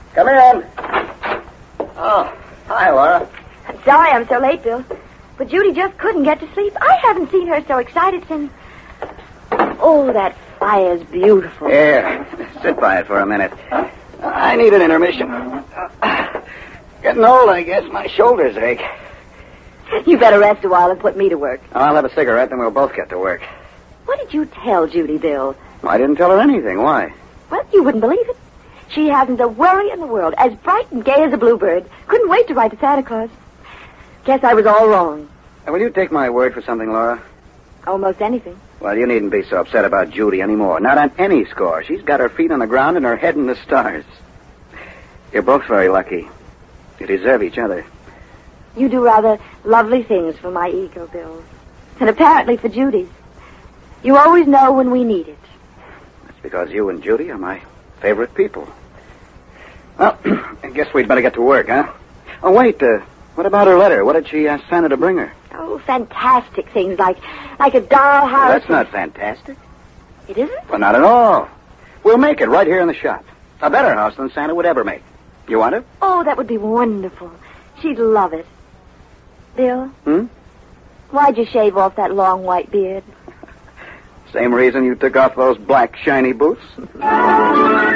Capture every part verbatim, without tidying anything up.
Come in. Oh, hi, Laura. Sorry I'm so late, Bill. But Judy just couldn't get to sleep. I haven't seen her so excited since... Oh, that fire's beautiful. Here, sit by it for a minute. I need an intermission. Getting old, I guess. My shoulders ache. You better rest a while and put me to work. I'll have a cigarette, then we'll both get to work. What did you tell Judy, Bill? I didn't tell her anything. Why? Well, you wouldn't believe it. She hasn't a worry in the world. As bright and gay as a bluebird. Couldn't wait to write to Santa Claus. Guess I was all wrong. Now, will you take my word for something, Laura? Almost anything. Well, you needn't be so upset about Judy anymore. Not on any score. She's got her feet on the ground and her head in the stars. You're both very lucky. You deserve each other. You do rather lovely things for my ego, Bill. And apparently for Judy's. You always know when we need it. That's because you and Judy are my favorite people. Well, I guess we'd better get to work, huh? Oh, wait, uh, what about her letter? What did she ask Santa to bring her? Oh, fantastic things like like a dollhouse. Well, that's not fantastic. It isn't? Well, not at all. We'll make it right here in the shop. A better house than Santa would ever make. You want it? Oh, that would be wonderful. She'd love it. Bill? Hmm? Why'd you shave off that long white beard? Same reason you took off those black shiny boots? Bill, Bill,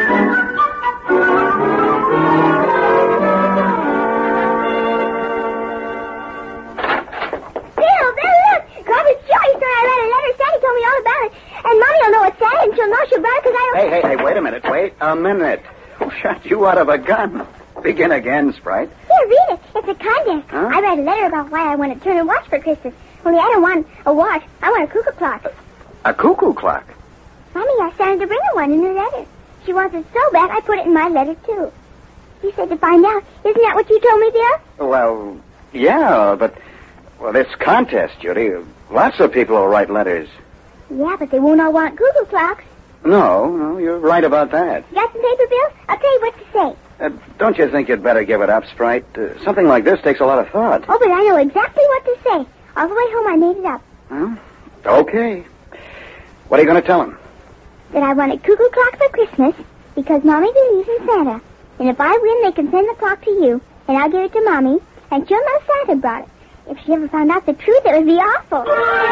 look! Robert Joyce said I read a letter. Sandy told me all about it. And Mommy will know it's sad, and she'll know she'll better because I don't... Hey, hey, hey, wait a minute. Wait a minute. Who shot you out of a gun? Begin again, Sprite. Here, read it. It's a contest. Huh? I read a letter about why I want to turn a watch for Christmas. Only I don't want a watch. I want a cuckoo clock. A cuckoo clock? Mommy asked Santa to bring her one in her letter. She wants it so bad, I put it in my letter, too. You said to find out. Isn't that what you told me, Bill? Well, yeah, but... Well, this contest, Judy, lots of people will write letters. Yeah, but they won't all want cuckoo clocks. No, no, you're right about that. You got some paper, Bill? I'll tell you what to say. Uh, don't you think you'd better give it up, Sprite? Uh, something like this takes a lot of thought. Oh, but I know exactly what to say. All the way home, I made it up. Huh? Okay. What are you going to tell him? That I want a cuckoo clock for Christmas because Mommy believes in Santa. And if I win, they can send the clock to you. And I'll give it to Mommy. And she'll know Santa brought it. If she ever found out the truth, it would be awful.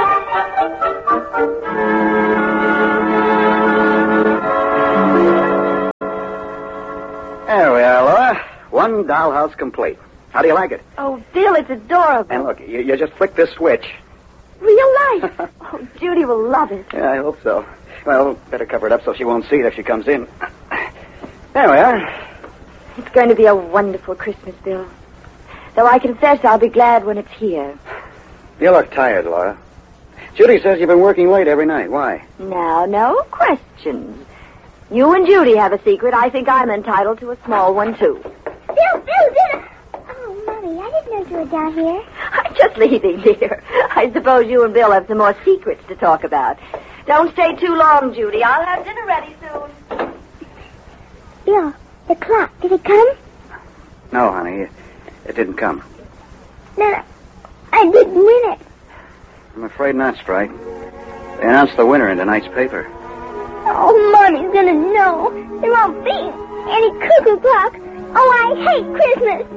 There we are, Laura. One dollhouse complete. How do you like it? Oh, Bill, it's adorable. And look, you, you just flick this switch. Real life. Oh, Judy will love it. Yeah, I hope so. Well, better cover it up so she won't see it if she comes in. There we are. It's going to be a wonderful Christmas, Bill. Though I confess I'll be glad when it's here. You look tired, Laura. Judy says you've been working late every night. Why? Now, no questions. You and Judy have a secret. I think I'm entitled to a small one, too. Bill, Bill, Bill. Oh, Mommy, I didn't know you were down here. I'm just leaving, dear. I suppose you and Bill have some more secrets to talk about. Don't stay too long, Judy. I'll have dinner ready soon. Bill, the clock, did it come? No, honey. It, it didn't come. No, I didn't win it. I'm afraid not, Sprite. They announced the winner in tonight's paper. Oh, Mommy's gonna know. There won't be any cuckoo clock. Oh, I hate Christmas.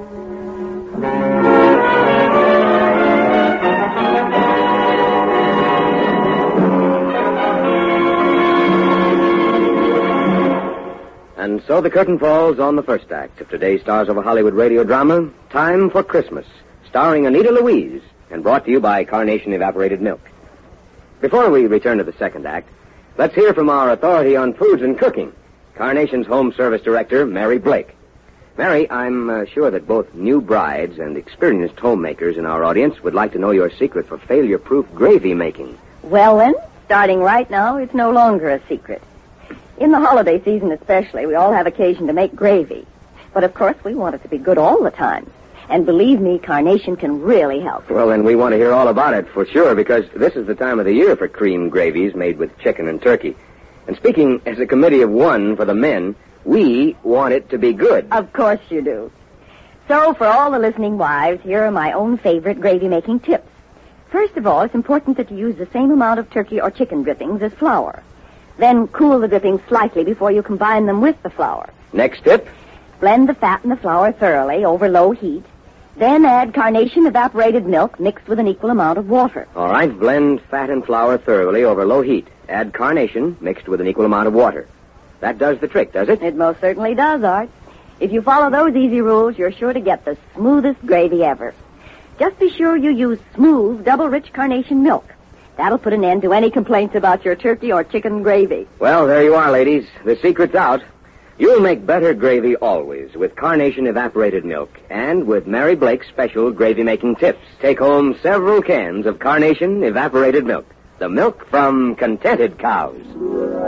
And so the curtain falls on the first act of today's Stars of a Hollywood radio drama, Time for Christmas, starring Anita Louise, and brought to you by Carnation Evaporated Milk. Before we return to the second act, let's hear from our authority on foods and cooking, Carnation's Home Service Director, Mary Blake. Mary, I'm uh, sure that both new brides and experienced homemakers in our audience would like to know your secret for failure-proof gravy making. Well, then, starting right now, it's no longer a secret. In the holiday season especially, we all have occasion to make gravy. But, of course, we want it to be good all the time. And believe me, Carnation can really help. Well, then we want to hear all about it for sure, because this is the time of the year for cream gravies made with chicken and turkey. And speaking as a committee of one for the men, we want it to be good. Of course you do. So, for all the listening wives, here are my own favorite gravy-making tips. First of all, it's important that you use the same amount of turkey or chicken drippings as flour. Then cool the drippings slightly before you combine them with the flour. Next tip? Blend the fat and the flour thoroughly over low heat. Then add Carnation evaporated milk mixed with an equal amount of water. All right, blend fat and flour thoroughly over low heat. Add Carnation mixed with an equal amount of water. That does the trick, does it? It most certainly does, Art. If you follow those easy rules, you're sure to get the smoothest gravy ever. Just be sure you use smooth, double-rich Carnation milk. That'll put an end to any complaints about your turkey or chicken gravy. Well, there you are, ladies. The secret's out. You'll make better gravy always with Carnation evaporated milk and with Mary Blake's special gravy-making tips. Take home several cans of Carnation evaporated milk, the milk from contented cows.